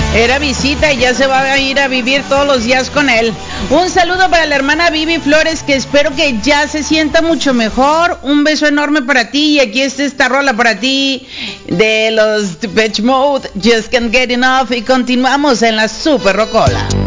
Era visita y ya se va a ir a vivir todos los días con él. Un saludo para la hermana Vivi Flores, que espero que ya se sienta mucho mejor. Un beso enorme para ti, y aquí está esta rola para ti de los Depeche Mode, Just Can't Get Enough, y continuamos en la Super Rocola.